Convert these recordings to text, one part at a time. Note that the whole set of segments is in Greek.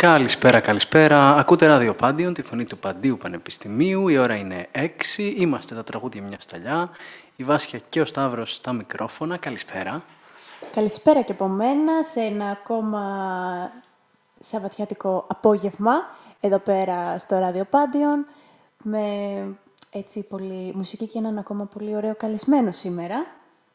Καλησπέρα, καλησπέρα. Ακούτε ράδιο Πάντιον, τη φωνή του Παντίου Πανεπιστημίου. Η ώρα είναι 6. Είμαστε τα τραγούδια μια σταλιά. Η Βάσια και ο Σταύρος στα μικρόφωνα. Καλησπέρα. Καλησπέρα και από μένα σε ένα ακόμα σαββατιάτικο απόγευμα εδώ πέρα στο ράδιο Πάντιον με έτσι πολύ μουσική και έναν ακόμα πολύ ωραίο καλεσμένο σήμερα.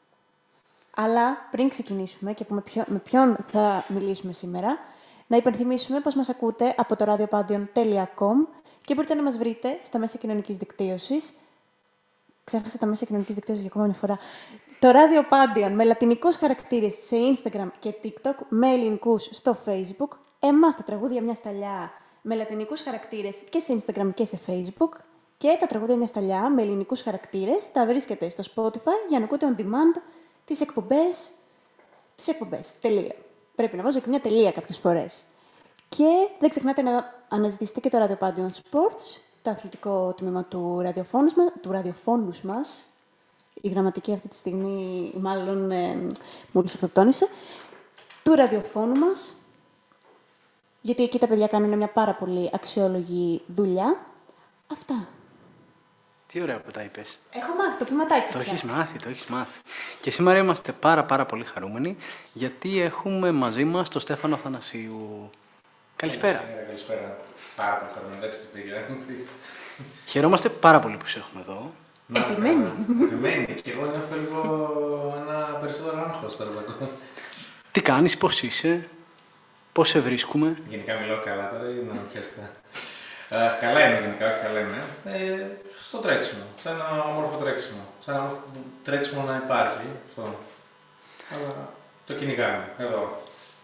Αλλά πριν ξεκινήσουμε και με ποιον θα μιλήσουμε σήμερα, να υπενθυμίσουμε πως μας ακούτε από το radiopandion.com και μπορείτε να μας βρείτε στα μέσα κοινωνικής δικτύωσης. Ξέχασα τα μέσα κοινωνικής δικτύωσης για ακόμα μια φορά. Το Radio Pandion με λατινικούς χαρακτήρες σε Instagram και TikTok, με ελληνικούς στο Facebook. Εμάς τα τραγούδια μια σταλιά με λατινικούς χαρακτήρες και σε Instagram και σε Facebook. Και τα τραγούδια μια σταλιά με ελληνικούς χαρακτήρες τα βρίσκετε στο Spotify για να ακούτε on demand τις εκπομπές. Τελεία. Πρέπει να βάζω και μια τελεία κάποιες φορές. Και δεν ξεχνάτε να αναζητήσετε και το Radio Pandion Sports, το αθλητικό τμήμα του ραδιοφώνους μας. Η γραμματική αυτή τη στιγμή, μάλλον μόλις αυτοκτόνησε, του ραδιοφώνου μας. Γιατί εκεί τα παιδιά κάνουν μια πάρα πολύ αξιόλογη δουλειά. Αυτά. Τι ωραία που τα είπες. Έχω μάθει το ποιηματάκι. Το έχεις μάθει. Και σήμερα είμαστε πάρα πολύ χαρούμενοι, γιατί έχουμε μαζί μας τον Στέφανο Αθανασίου. Καλησπέρα. Καλησπέρα. Πάρα πολύ χαρούμενοι. Εντάξει, πήγα. Χαιρόμαστε πάρα πολύ που σε έχουμε εδώ. Ευχαριστημένη. Και εγώ νιώθω λίγο ένα περισσότερο άγχος τώρα. Τι κάνεις, πώς είσαι, πώς σε βρίσκουμε. Γενικά μιλάω καλά τώρα ή να με πιάσετε. Καλά είμαι γενικά, όχι καλά είμαι. Στο τρέξιμο. Σε ένα όμορφο τρέξιμο. Σε ένα όμορφο τρέξιμο να υπάρχει αυτό. Αλλά το κυνηγάμε εδώ.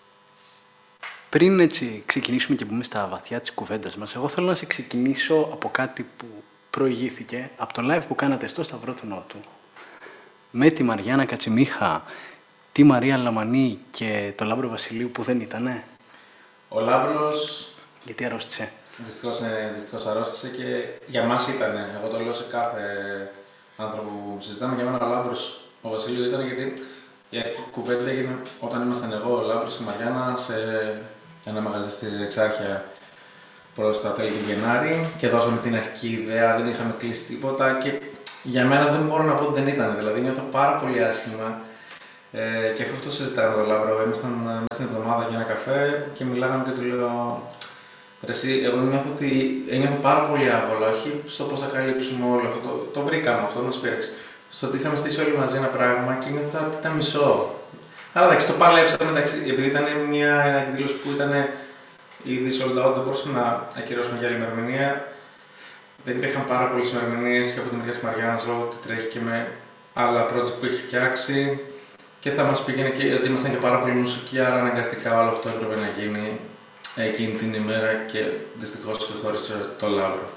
Πριν έτσι ξεκινήσουμε και μπούμε στα βαθιά της κουβέντας μας, εγώ θέλω να σε ξεκινήσω από κάτι που προηγήθηκε, από το live που κάνατε στο Σταυρό του Νότου. Με τη Μαριάννα Κατσιμίχα, τη Μαρία Λαμανή και το Λάμπρο Βασιλείου που δεν ήτανε. Ο Λάμπρος... Γιατί αρρώστησε. Δυστυχώς αρρώστησε και για μας ήτανε. Εγώ το λέω σε κάθε άνθρωπο που συζητάμε. Για μένα ο Λάμπρος, ο Βασιλείου ήταν γιατί η αρχική κουβέντα έγινε όταν ήμασταν εγώ, ο Λάμπρος και η Μαριάννα σε ένα μαγαζί στη Εξάρχεια προς τα τέλη του Γενάρη και δώσαμε την αρχική ιδέα, δεν είχαμε κλείσει τίποτα και για μένα δεν μπορώ να πω ότι δεν ήταν. Δηλαδή νιώθω πάρα πολύ άσχημα και αυτό συζητάμε με τον Λάμπρο. Ήμασταν μέσα στην εβδομάδα για ένα καφέ και μιλάγαμε και του λέω εσύ, εγώ ένιωθω πάρα πολύ άβολα, όχι στο πώς θα καλύψουμε όλο αυτό. Το βρήκαμε αυτό, μας πήρεξε. Στο ότι είχαμε στήσει όλοι μαζί ένα πράγμα και νιώθω ότι ήταν μισό. Αλλά εντάξει, το παλέψαμε εντάξει, επειδή ήταν μια εκδήλωση που ήταν ήδη sold out, δεν μπορούσαμε να ακυρώσουμε για άλλη ημερομηνία. Δεν υπήρχαν πάρα πολλές ημερομηνίες και από τη μεριά της Μαριάννας λόγω ότι τρέχει και με άλλα project που έχει φτιάξει. Και θα μας πήγαινε και ότι ήμασταν και πάρα πολύ μουσική, άρα αναγκαστικά όλο αυτό έπρεπε να γίνει εκείνη την ημέρα και δυστυχώς ξεχώρισε το Λάμπρο.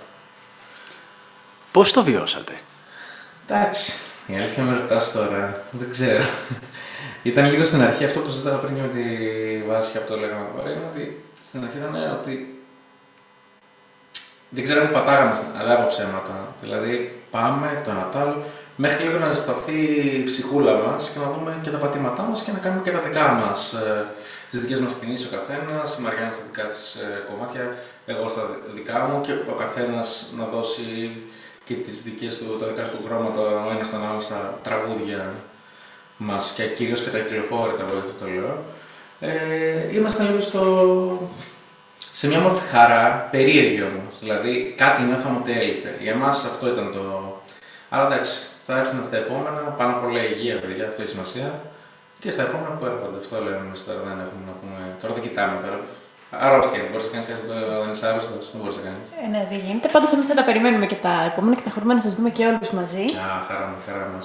Πώς το βιώσατε? Εντάξει, η αλήθεια με ρωτάς τώρα, δεν ξέρω. Ήταν λίγο στην αρχή αυτό που συζήταγα πριν και με τη Βάσια που το λέγαμε τώρα, είναι ότι στην αρχή ήταν ότι δεν ξέραμε που πατάγαμε, αλλά από ψέματα. Δηλαδή πάμε το ένα το άλλο, μέχρι λίγο να ζεσταθεί η ψυχούλα μας και να δούμε και τα πατήματά μας και να κάνουμε και τα δικά μας. Τις δικές μας κινήσεις ο καθένας, η Μαριάννα στα δικά της κομμάτια, εγώ στα δικά μου και ο καθένας να δώσει και τις δικές του, τα δικά του χρώματα ο ένας τον άλλο στα τραγούδια μας και κυρίως και τα κυκλοφόρητα, εγώ το λέω. Ήμασταν λίγο σε μια μορφή χαρά, περίεργη όμως. Δηλαδή κάτι νιώθαμε ότι έλειπε. Για εμάς αυτό ήταν το... Αλλά εντάξει, θα έρθουν στα επόμενα, πάνω απ' όλα υγεία, παιδιά, αυτό έχει σημασία. Και στα επόμενα που έρχονται, αυτό λέμε εμείς τώρα, δεν έχουμε να πούμε. Τώρα δεν κοιτάμε τώρα. Αρρώστια, μπορείς να κάνεις κάτι που δεν είσαι άρρωστος, δεν μπορείς να κάνεις. Ναι, δεν γίνεται. Πάντως εμείς θα τα περιμένουμε και τα επόμενα και τα χαρούμε να σας δούμε και όλους μαζί. Χαρά μας.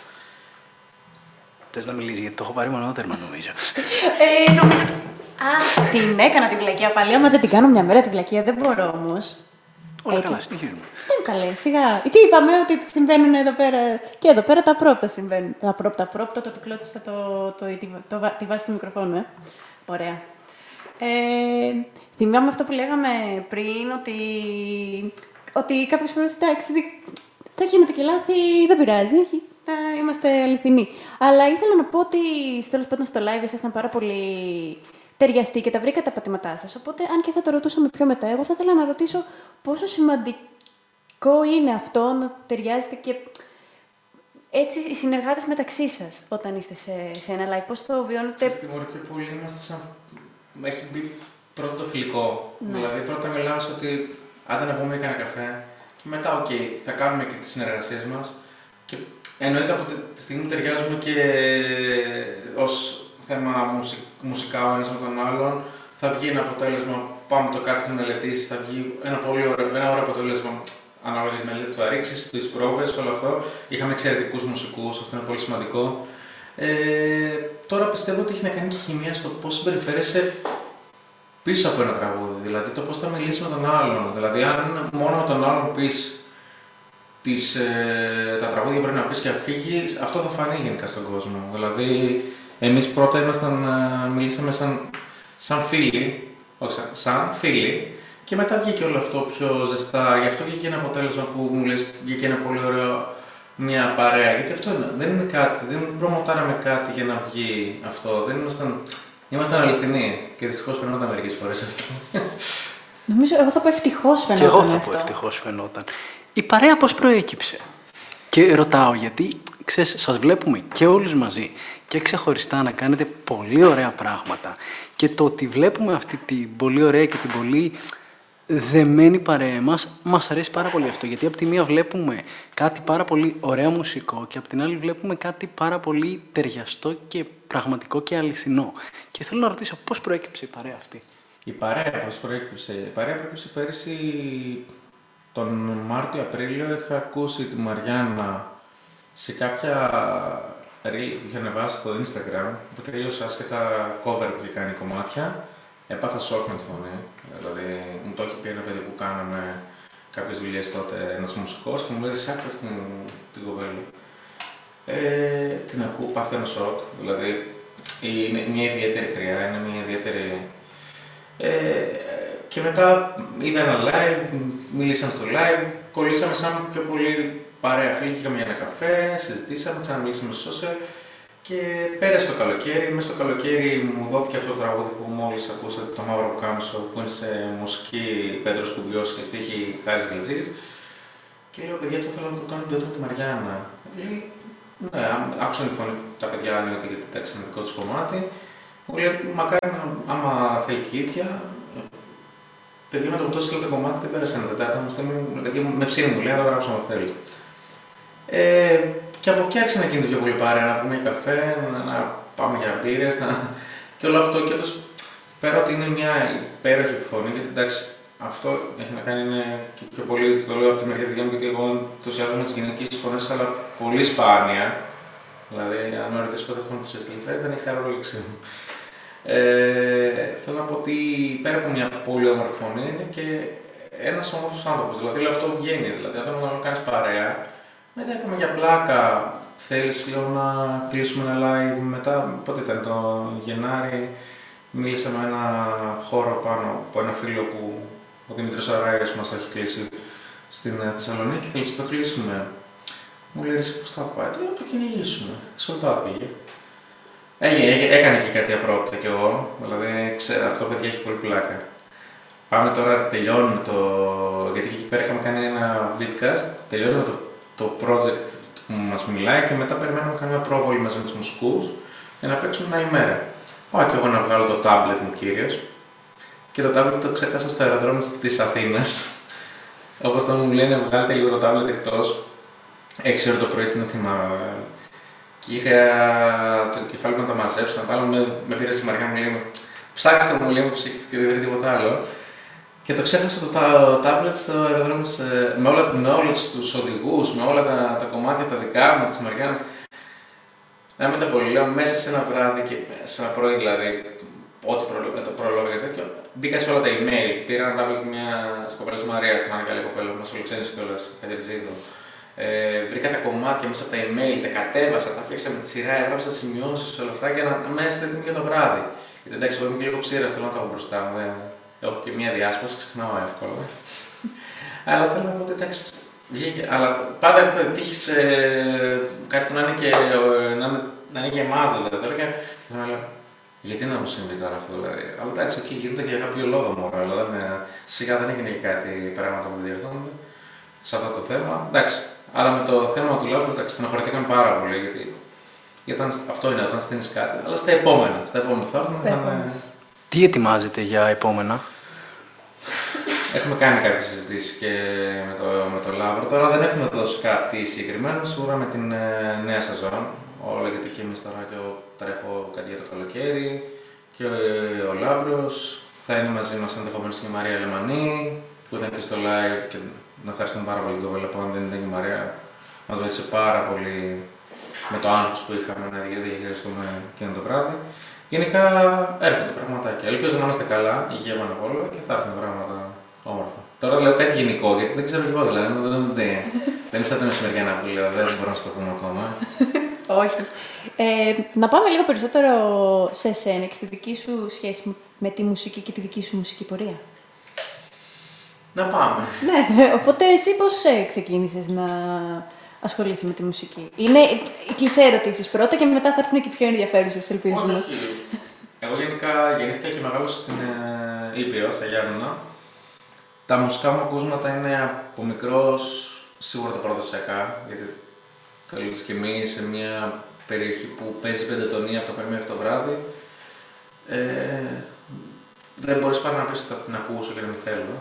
Θες να μιλήσεις, γιατί το έχω πάρει μονότερμα νομίζω. Νομίζω... την έκανα τη βλακεία πάλι, άμα δεν την κάνω μια μέρα τη βλακεία, δεν μπορώ όμως. Όλα καλά, συνεχίζουμε. Δεν καλέ, σιγά. Τι είπαμε ότι συμβαίνουν εδώ πέρα. Και εδώ πέρα τα πρόπτα συμβαίνουν. Τα πρόπτα, το κλώτησα τη βάση του μικροφόνου, Ωραία. Θυμάμαι αυτό που λέγαμε πριν, ότι κάποιες φορές, εντάξει, θα γίνεται και λάθη, δεν πειράζει, θα είμαστε αληθινοί. Αλλά ήθελα να πω ότι, τέλος πάντων, στο live ήσασταν πάρα πολύ ταιριαστεί και τα βρήκα τα πατήματά σας. Οπότε, αν και θα το ρωτούσαμε πιο μετά, εγώ θα ήθελα να ρωτήσω πόσο σημαντικό είναι αυτό να ταιριάζετε και έτσι οι συνεργάτες μεταξύ σας όταν είστε σε ένα live. Πώς το βιώνετε? Στη Τιμόρ πιο πολύ είμαστε σαν... Έχει μπει πρώτο το φιλικό. Ναι. Δηλαδή πρώτα μιλάμε ότι άντε να βγούμε κανένα καφέ και μετά θα κάνουμε και τις συνεργασίες μας. Και εννοείται από τη στιγμή που ταιριάζουμε και ως θέμα μουσικά ο ένας με τον άλλον, θα βγει ένα αποτέλεσμα, πάμε το κάτσε να μελετήσεις, θα βγει ένα ωραίο αποτέλεσμα ανάλογα με τη μελέτη του Αρήξης, τις πρόβες, όλο αυτό. Είχαμε εξαιρετικούς μουσικούς, αυτό είναι πολύ σημαντικό. Τώρα πιστεύω ότι έχει να κάνει και χημεία στο πώς συμπεριφέρεσαι πίσω από ένα τραγούδι, δηλαδή το πώς θα μιλήσεις με τον άλλον. Δηλαδή, αν μόνο με τον άλλον πεις τα τραγούδια πρέπει να πεις και αφήγεις, αυτό θα φανεί γενικά στον κόσμο. Δηλαδή, εμείς πρώτα μιλήσαμε σαν φίλοι, όχι σαν φίλοι, και μετά βγήκε όλο αυτό πιο ζεστά. Γι' αυτό βγήκε ένα αποτέλεσμα που μου λες, βγήκε ένα πολύ ωραίο, μια παρέα. Γιατί αυτό δεν είναι κάτι, δεν προμοτάραμε κάτι για να βγει αυτό. Δεν ήμασταν αληθινοί και δυστυχώς φαινόταν μερικές φορές αυτό. Νομίζω, εγώ θα πω ευτυχώς φαινόταν. Και εγώ θα πω ευτυχώς φαινόταν. Η παρέα πώς προέκυψε? Και ρωτάω γιατί, ξέρεις, σας βλέπουμε και όλους μαζί και ξεχωριστά να κάνετε πολύ ωραία πράγματα. Και το ότι βλέπουμε αυτή την πολύ ωραία και την πολύ δεμένη παρέα μας αρέσει πάρα πολύ αυτό. Γιατί από τη μία βλέπουμε κάτι πάρα πολύ ωραίο μουσικό και από την άλλη βλέπουμε κάτι πάρα πολύ ταιριαστό και πραγματικό και αληθινό. Και θέλω να ρωτήσω πώς προέκυψε η παρέα αυτή. Η παρέα πώς προέκυψε? Η παρέα προέκυψε πέρυσι τον Μάρτιο-Απρίλιο. Είχα ακούσει τη Μαριάννα σε κάποια reel που είχε ανεβάσει στο Instagram, που τελείωσε άσχετα cover που είχε κάνει κομμάτια. Έπαθα σοκ με τη φωνή. Δηλαδή, μου το έχει πει ένα παιδί που κάναμε κάποιες δουλειές τότε, ένας μουσικός, και μου λέει: «Άκουσα αυτή την κοπέλα». Την ακούω, παθαίνω σοκ. Δηλαδή, είναι μια ιδιαίτερη χρειά, είναι μια ιδιαίτερη. Και μετά είδα ένα live, μιλήσαμε στο live, κολλήσαμε σαν πιο πολύ παρέα φίλοι, πήγαμε για ένα καφέ, συζητήσαμε, ξαναμιλήσαμε στο social. Και πέρασε το καλοκαίρι. Μέσα στο καλοκαίρι μου δόθηκε αυτό το τραγούδι που μόλις ακούσατε, το Μαύρο Κάμισο, που είναι σε μουσική Πέτρος Κουμπιός και στίχη Χάρης Γλιτζής. Και λέω: «Παιδιά, αυτό θέλω να το κάνω ντουέτο με τη Μαριάννα». Λέει: «Ναι, άκουσαν τη φωνή τα παιδιά, ότι γιατί εντάξει είναι δικό τους κομμάτι». Μου λέει: «Μακάρι άμα θέλει και η ίδια». Παιδιά, με το που το στείλω το κομμάτι δεν πέρασε ένα Τετάρτη. Με ψήνει, μου λέει: «Θα το γράψω αν θέλει». Και από εκεί άρχισε να γίνεται πιο πολύ παρέα, να βγούμε για καφέ, να πάμε για μπύρες, και όλο αυτό. Και πέρα ότι είναι μια υπέροχη φωνή, γιατί εντάξει, αυτό έχει να κάνει και πιο πολύ, το λέω από τη μεριά δικιά μου, γιατί εγώ ενθουσιάζομαι με τις γυναικείες φωνές, αλλά πολύ σπάνια. Δηλαδή, αν με ρωτήσεις πότε έχω ενθουσιαστεί, θα ήταν η χαρόληξή μου. Θέλω να πω ότι πέρα από μια πολύ όμορφη φωνή, είναι και ένας όμορφος άνθρωπος. Δηλαδή, όλο αυτό βγαίνει. Δηλαδή, όταν κάνεις παρέα, μετά είπαμε για πλάκα, θέλεις λέω να κλείσουμε ένα live, μετά πότε ήταν το Γενάρη, μίλησα με ένα χώρο πάνω από ένα φίλο που ο Δημήτρης Αράιος μας το έχει κλείσει στην Θεσσαλονίκη, θέλεις να το κλείσουμε. Μου λέει: «Εσύ πώς θα πάει?» «Να το κυνηγήσουμε». Sold out πήγε. Έκανε και κάτι απρόπτα κι εγώ, δηλαδή αυτό παιδιά έχει πολύ πλάκα. Πάμε τώρα, τελειώνουμε γιατί εκεί πέρα είχαμε κάνει ένα vidcast, τελειώνουμε το project που μας μιλάει και μετά περιμένουμε να κάνουμε μια πρόβολη μαζί με τους μουσικούς για να παίξουμε την άλλη μέρα. Πάω και εγώ να βγάλω το tablet μου κύριος και το tablet το ξέχασα στο αεροδρόμιο της Αθήνας. Όπως το μου λένε, βγάλετε λίγο το tablet εκτός. 6 ώρα το πρωί την θυμάμαι. Και είχα το κεφάλι μου να το μαζέψω, να βάλω, με πήρε στη Μαριά, μου λέει: «Ψάξτε μου, λέει, μου και δεν βρει τίποτα άλλο». Και το ξέχασα το tablet στο αεροδρόμιο με όλους τους οδηγούς, με όλα τα κομμάτια τα δικά μου, της Μαριάννας. Να μην τα πολύ λέω, μέσα σε ένα βράδυ και σε ένα πρωί δηλαδή, ό,τι το προλόγω και τέτοιο, μπήκα σε όλα τα email. Πήρα ένα tablet μια κοπέλα Μαρίας, μια καλή κοπέλα που μας φιλοξένησε κιόλας, Κατερζίδου. Βρήκα τα κομμάτια μέσα από τα email, τα κατέβασα, τα φτιάξα με τη σειρά, έγραψα σημειώσεις, όλα αυτά για να είμαι έτοιμη για το βράδυ. Γιατί εντάξει, εγώ είμαι και λίγο ψήρας, θέλω να τα έχω μπροστά μου. Έχω και μια διάσπαση, ξεχνάω εύκολα. Αλλά θέλω να πω ότι εντάξει, βγήκε. Αλλά πάντα θα τύχει σε κάτι που να είναι γεμάτο. Δηλαδή, τώρα και να λέω: γιατί να μου συμβεί τώρα αυτό δηλαδή. Αλλά εντάξει, εκεί γίνεται και για κάποιο λόγο μόνο. Αλλά σιγά δεν έγινε και κάτι πράγματα που διορθώνονται σε αυτό το θέμα. Εντάξει, άρα με το θέμα του Λάμπρου στεναχωρηθήκαμε πάρα πολύ. Γιατί αυτό είναι όταν στείνει κάτι. Αλλά στα επόμενα θα έρθουν. Τι ετοιμάζετε για επόμενα? Έχουμε κάνει κάποιες συζητήσεις και με το Λάμπρο. Τώρα δεν έχουμε δώσει κάτι συγκεκριμένο. Σίγουρα με την νέα σεζόν. Όλα γιατί και εμείς τώρα τρέχω κάτι για το καλοκαίρι. Και ο Λάμπρος θα είναι μαζί μας ενδεχομένως και η Μαρία Λεμανή που ήταν και στο live. Και να ευχαριστούμε πάρα πολύ την κοπέλα που αν δεν ήταν η Μαρία. Μας βοήθησε πάρα πολύ με το άγχος που είχαμε να διαχειριστούμε εκείνο το βράδυ. Γενικά έρχονται πραγματάκια. Ελπίζω να είμαστε καλά, υγεία πάνω απ' όλα και θα έρθουν πράγματα όμορφα. Τώρα λέω κάτι γενικό, γιατί δεν ξέρω εγώ δηλαδή. Δεν είναι σαν τα μεσημεριανά που λέω, δεν μπορώ να στο πούμε ακόμα. Όχι. Να πάμε λίγο περισσότερο σε εσένα και στη δική σου σχέση με τη μουσική και τη δική σου μουσική πορεία. Να πάμε. Ναι, οπότε εσύ πώς ξεκίνησες να ασχολείσαι με τη μουσική? Είναι οι κλισέ ερωτήσεις πρώτα και μετά θα έρθουν και πιο ενδιαφέρουσες, ελπίζουμε. Όχι. Εγώ γενικά γεννήθηκα και μεγάλωσα στην Ήπειρο, στα Γιάννενα. Τα μουσικά μου ακούσματα είναι από μικρός σίγουρα τα παραδοσιακά, γιατί καλείς και εμείς σε μια περιοχή που παίζει πεντατονία από το πρωί μέχρι το βράδυ. Δεν μπορείς παρά να πεις ότι θα την ακούσω και να μην θέλω.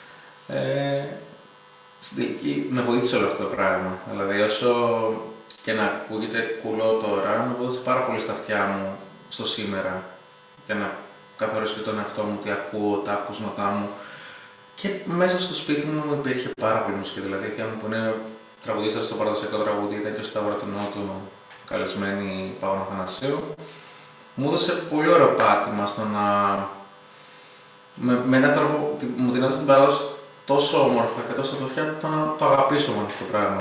Στην τελική με βοήθησε όλο αυτό το πράγμα. Δηλαδή, όσο και να ακούγεται κουλό τώρα, με βοήθησε πάρα πολύ στα αυτιά μου στο σήμερα για να καθορίσω και τον εαυτό μου, τι ακούω, τα ακούσματά μου. Και μέσα στο σπίτι μου υπήρχε πάρα πολύ μουσική. Δηλαδή, η θεία μου που είναι τραγουδίστρια στο παραδοσιακό τραγούδι, ήταν και στο Σταύρο του Νότου καλεσμένη Παύλο Αθανασίου. Μου έδωσε πολύ ωραίο πάτημα στο να. Με έναν τρόπο μου την έδωσε την παράδοση τόσο όμορφα και τόσο βαθιά το αγαπήσω με αυτό το πράγμα.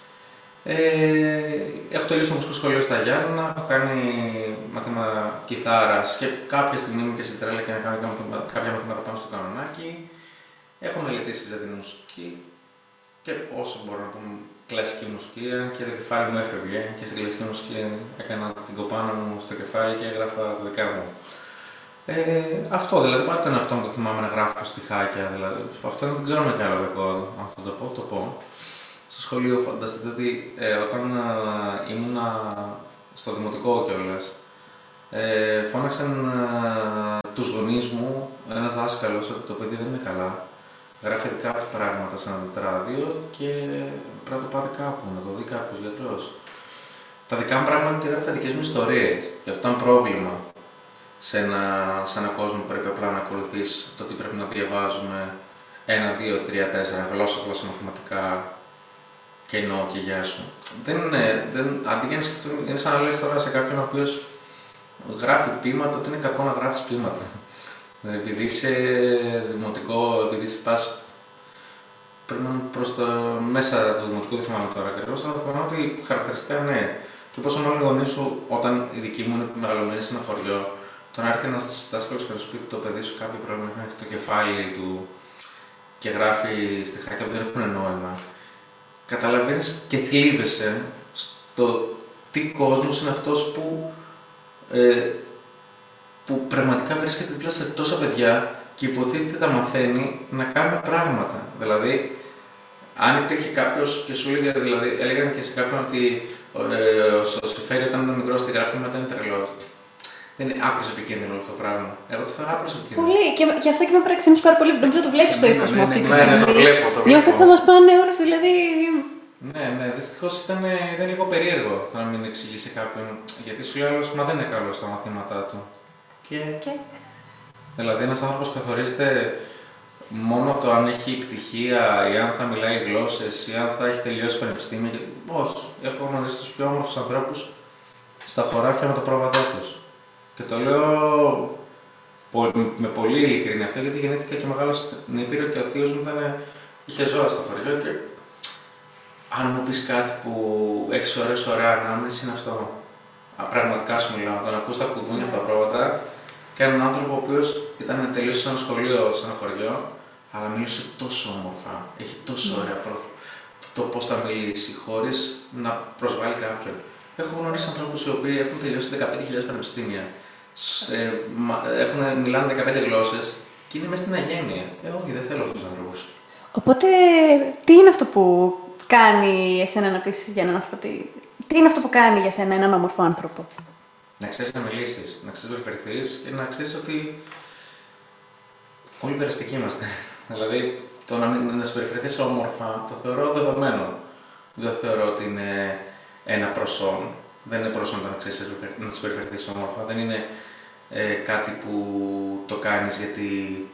Έχω τελειώσει το μουσικό σχολείο στα Γιάννενα, έχω κάνει μαθήματα κιθάρας και κάποια στιγμή είμαι και στην τρέλα και να κάνω κάποια μαθήματα πάνω στο κανονάκι. Έχω μελετήσει βυζαντινή μουσική και όσο μπορώ να πούμε κλασική μουσική και το κεφάλι μου έφευγε και στην κλασική μουσική έκανα την κοπάνα μου στο κεφάλι και έγραφα τα δικά μου. Αυτό δηλαδή, πάντα τον εαυτό μου το θυμάμαι να γράφω στιχάκια. Δηλαδή, αυτό δεν ξέρω με καλό κακό, αν θα το πω. Στο σχολείο, φανταστείτε ότι όταν ήμουνα στο δημοτικό κιόλας, φώναξαν τους γονείς μου, ένας δάσκαλος, ότι το παιδί δεν είναι καλά. Γράφει κάποια πράγματα σε ένα τετράδιο και πρέπει να το πάτε κάπου, να το δει κάποιος γιατρός. Τα δικά μου πράγματα είναι ότι έγραφε δικές μου ιστορίες. Και αυτό ήταν πρόβλημα. Σε ένα κόσμο που πρέπει απλά να ακολουθείς το τι πρέπει να διαβάζουμε 1, 2, 3, 4 γλώσσα, μαθηματικά και εννοώ και γεια σου. Αντί για να σκεφτώ, είναι σαν να λες τώρα σε κάποιον ο οποίος γράφει ποίηματα, ότι είναι κακό να γράφεις ποίηματα. Επειδή είσαι δημοτικό, επειδή πας πρέπει να είναι προς το μέσα του δημοτικού, δεν θυμάμαι τώρα ακριβώς, αλλά θυμάμαι ότι χαρακτηριστικά ναι. Και πόσο μάλλον οι γονείς σου, όταν οι δικοί μου είναι μεγαλωμένοι σε ένα χωριό, το να έρθει ένας δάσκαλος και να σου πει το παιδί σου κάποιο πρόβλημα έχει το κεφάλι του και γράφει στιχάκια που δεν έχουν νόημα. Καταλαβαίνεις και θλίβεσαι στο τι κόσμος είναι αυτός που πραγματικά βρίσκεται δίπλα σε τόσα παιδιά και υποτίθεται τα μαθαίνει να κάνουν πράγματα. Δηλαδή, αν υπήρχε κάποιος και σου έλεγε, δηλαδή, έλεγαν και σε κάποιον ότι ο Σεφέρι όταν ήταν μικρός στη γραφή μετά είναι τρελός. Δεν είναι άκρως επικίνδυνο όλο αυτό το πράγμα. Εγώ το θεωρώ άκρως επικίνδυνο. Πολύ. Και αυτό και με παραξενεύει πάρα πολύ. Νομίζω το βλέπεις στο ύφος μου αυτή τη στιγμή. Ναι, το βλέπω. Νιώθω ότι θα μας πάνε όλους δηλαδή. Ναι, δυστυχώς ήταν λίγο περίεργο το να μην εξηγήσει κάποιον. Γιατί σου λέει άλλος, μα δεν είναι καλό στα μαθήματά του. Και. Δηλαδή, ένας άνθρωπος καθορίζεται μόνο το αν έχει πτυχία ή αν θα μιλάει γλώσσες ή αν θα έχει τελειώσει πανεπιστήμια. Όχι. Έχω γνωρίσει τους πιο όμορφους ανθρώπους στα χωράφια με τα πρόβατά τους. Και το λέω με πολύ ειλικρίνη αυτό, γιατί γεννήθηκα και μεγάλωσα στην Ήπειρο και ο θείος μου είχε ζώα στο χωριό και αν μου πεις κάτι που έχεις ωραία ανάμνηση είναι αυτό. Πραγματικά σου μιλάω, τον ακούς τα κουδούνια από τα πρόβατα και έναν άνθρωπο ο οποίος ήταν τελείως σε ένα σχολείο, σε ένα χωριό, αλλά μίλησε τόσο όμορφα, έχει τόσο ωραία το πώς θα μιλήσει, χωρίς να προσβάλλει κάποιον. Έχω γνωρίσει ανθρώπους οι οποίοι έχουν τελειώσει 15.000 πανεπιστήμια Μιλάνε 15 γλώσσες και είναι μέσα στην αγένεια. Όχι, δεν θέλω αυτούς τους ανθρώπους. Οπότε, τι είναι αυτό που κάνει εσένα να πεις για έναν άνθρωπο, τι είναι αυτό που κάνει για σένα έναν όμορφο άνθρωπο? Να ξέρεις να μιλήσεις, να ξέρεις να περιφερθείς και να ξέρεις ότι όλοι περαστικοί είμαστε. Δηλαδή, το να συμπεριφερθείς όμορφα το θεωρώ δεδομένο. Δεν θεωρώ ότι είναι ένα προσόν. Δεν είναι προσόν το να ξέρεις να συμπεριφερθείς όμορφα. Δεν είναι κάτι που το κάνεις γιατί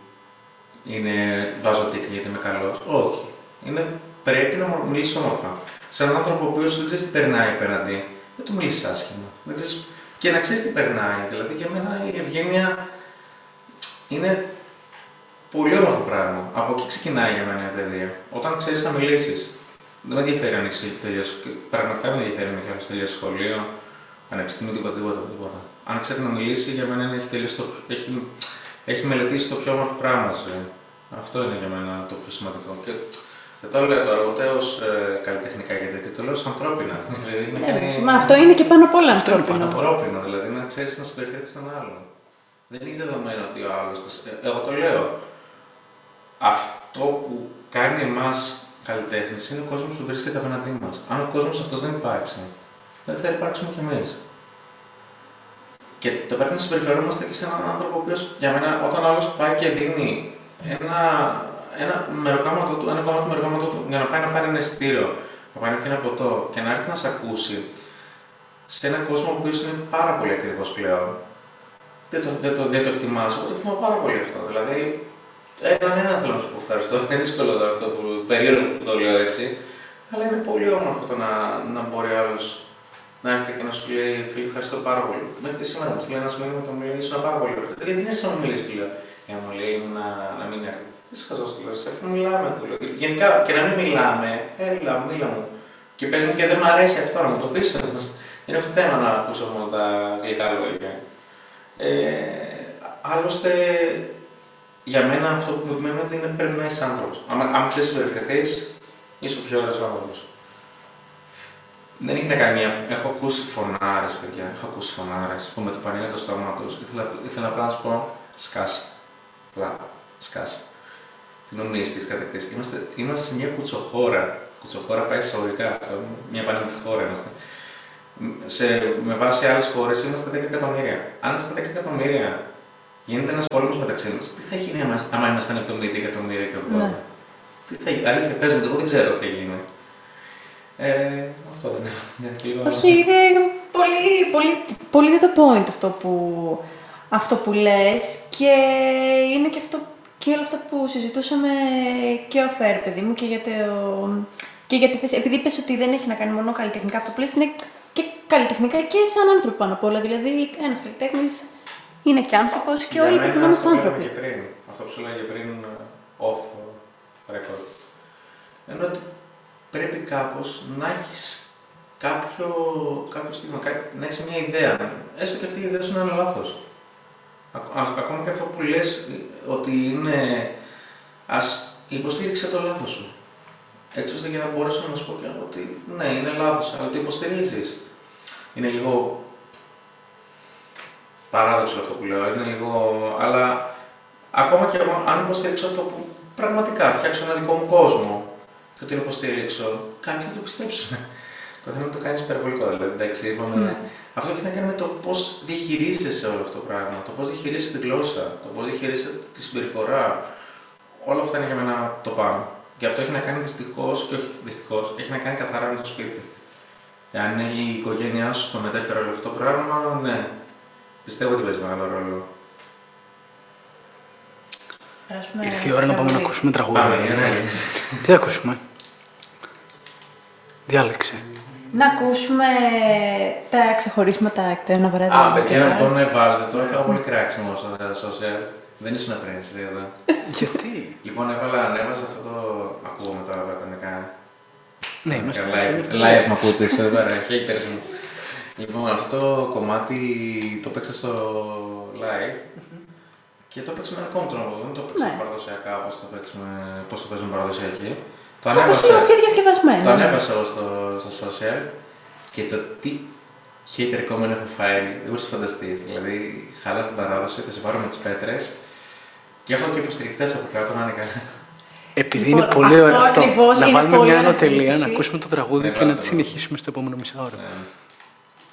βάζω τίκ γιατί είμαι καλός. Όχι. Πρέπει να μιλήσεις όμορφα. Σε έναν άνθρωπο ο οποίος δεν ξέρεις τι περνάει απέναντι, δεν του μιλήσεις άσχημα. Και να ξέρεις τι περνάει. Δηλαδή, για μένα η ευγένεια είναι πολύ όμορφο πράγμα. Από εκεί ξεκινάει για μένα η παιδεία. Όταν ξέρεις να μιλήσεις, δεν με ενδιαφέρει αν έχει τελειώσει. Πραγματικά δεν με ενδιαφέρει αν έχει τελειώσει σχολείο, πανεπιστήμιο, τίποτα. Αν ξέρει να μιλήσει, για μένα έχει μελετήσει το πιο όμορφο πράγμα στη ζωή. Αυτό είναι για μένα το πιο σημαντικό. Και δεν το λέω τώρα ούτε ως καλλιτεχνικά γιατί το λέω ως ανθρώπινα. Μα αυτό είναι και πάνω απ' όλα ανθρώπινο. Ανθρώπινο, δηλαδή να ξέρεις να συμπεριφέρεις τον άλλον. Δεν έχεις δεδομένο ότι ο άλλος. Εγώ το λέω. Αυτό που κάνει εμάς καλλιτέχνες είναι ο κόσμος που βρίσκεται απέναντί μας. Αν ο κόσμος αυτός δεν υπάρξει, δεν θα υπάρξουμε κι εμείς. Και θα πρέπει να συμπεριφερόμαστε και σε έναν άνθρωπο ο οποίος, για μένα, όταν ο άλλος πάει και δίνει ένα μεροκάματο του, ένα κομμάτι του μεροκάματο του για να πάει να πάρει ένα εισιτήριο, να πάει να πιει ένα ποτό και να έρθει να σε ακούσει σε έναν κόσμο ο οποίος είναι πάρα πολύ ακριβώς πλέον. Δεν το εκτιμάς, εγώ το εκτιμώ πάρα πολύ αυτό. Δηλαδή, ένα θέλω να σου πω ευχαριστώ. Είναι δύσκολο αυτό περίεργο που το λέω έτσι. Αλλά είναι πολύ όμορφο το να μπορεί ο άλλος να έρχεται και να σου λέει: Φίλε, ευχαριστώ πάρα πολύ. Μέχρι και σήμερα μου στείλει ένα μήνυμα και μου λέει: Ήσουν πάρα πολύ ωραίο. Γιατί δεν ήρθε να μου μιλήσει, του λέω. Για να μου λέει να μην έρθει. Είσαι χαζός, του λέω. Αφού μιλάμε, του λέω. Γενικά και να μην μιλάμε, έλα, μίλα μου. Και πες μου και δεν μ' αρέσει αυτό να μου το πεις. Δεν έχω θέμα να ακούσω μόνο τα γλυκά λόγια. Άλλωστε, για μένα αυτό που με μένει είναι πρέπει να είσαι άνθρωπος. Αν ξέρεις συμπεριφερθείς, είσαι ο πιο ωραίος άνθρωπος. Δεν έχει να κάνει μια. Έχω ακούσει φωνάρες, παιδιά. Έχω ακούσει φωνάρες που με το πανίγα το στόμα τους. Ήθελα απλά να σου πω σκάσει. Απλά σκάσει. Τι νομίζεις, τι έχεις κατακτήσει. Είμαστε σε μια κουτσοχώρα. Κουτσοχώρα πάει εισαγωγικά αυτό. Μια πανέμορφη χώρα είμαστε. Με βάση άλλες χώρες είμαστε 10 εκατομμύρια. Αν είμαστε 10 εκατομμύρια, γίνεται ένας πόλεμος μεταξύ μας. Τι θα γίνει άμα ήμασταν 70 εκατομμύρια και 80. Ναι. Τι θα γίνει, αλήθεια, πες μου, εγώ δεν ξέρω τι θα γίνει. Αυτό δεν είναι. Όχι, είναι πολύ to the point αυτό που λες και είναι και όλο αυτό που συζητούσαμε και ο Φέρ, παιδί μου, και για τη θέση. Επειδή είπες ότι δεν έχει να κάνει μόνο καλλιτεχνικά, αυτό που λες είναι και καλλιτεχνικά και σαν άνθρωπο πάνω απ' όλα. Δηλαδή, ένας καλλιτέχνης είναι και άνθρωπος και όλοι πρέπει να είμαστε άνθρωποι. Αυτό που σου λέγε πριν, off record. Ενώ ότι πρέπει κάπως να έχεις κάποιο στίγμα, να έχεις μια ιδέα. Έστω και αυτή η ιδέα σου να είναι λάθος. Ακόμα και αυτό που λες ότι είναι. Ας υποστήριξε το λάθος σου. Έτσι ώστε για να μπορέσω να σου πω και ότι ναι, είναι λάθος, αλλά το υποστηρίζεις. Είναι λίγο παράδοξο αυτό που λέω, είναι λίγο. Αλλά ακόμα και εγώ, αν υποστηρίξω αυτό που πραγματικά φτιάξω ένα δικό μου κόσμο και ότι υποστηρίξω, κάποιοι θα το πιστέψουν. Το θέμα είναι να το κάνεις υπερβολικό, δηλαδή. Εντάξει, είπαμε. Αυτό έχει να κάνει με το πώς διαχειρίζεσαι όλο αυτό το πράγμα, το πώς διαχειρίζεσαι τη γλώσσα, το πώς διαχειρίζεσαι τη συμπεριφορά. Όλα αυτά είναι για μένα το πάνω. Και αυτό έχει να κάνει δυστυχώς, και όχι δυστυχώς, έχει να κάνει καθαρά με το σπίτι. Αν η οικογένειά σου το μετέφερε όλο αυτό το πράγμα, ναι, πιστεύω ότι παίζει μεγάλο ρόλο. Ήρθε η ώρα να πάμε να ακούσουμε τραγούδι. Ναι. Τι θα ακούσουμε? Διάλεξε. Να ακούσουμε τα ξεχωρίσματα εκτένα βράδυ. Παιδιά, αυτό να βάλετε. Το έφαγα πολύ κράξιμο στα social. Δεν ήσουν πριν εσύ εδώ. Γιατί? Λοιπόν, ανέβασα αυτό το. Ακούω μετά τα κανονικά. Ναι, είμαστε live με ακούτε εδώ πέρα. Haters μου. Λοιπόν, αυτό το κομμάτι το παίξα στο live και το παίξα με ένα κόμμα τρόπο. Δεν το παίξα παραδοσιακά όπως το παίζουμε παραδοσιακή. Κάπως λίγο πιο διασκευασμένο. Το ανέβασα εγώ στα social και το τι hater comment έχω φάει, δεν μπορείς να φανταστείς. Δηλαδή, χαλάς την παράδοση, θα σε πάρω με τις πέτρες και έχω και υποστηρικτές από κάτω να είναι καλά. Επειδή Λοιπόν, είναι πολύ ωραίο αυτό. ακριβώς Να είναι βάλουμε πολύ μια ωραία άλλο τελεία, να συζήτηση. ακούσουμε το τραγούδι και να τη συνεχίσουμε στο επόμενο μισάωρο. Ναι.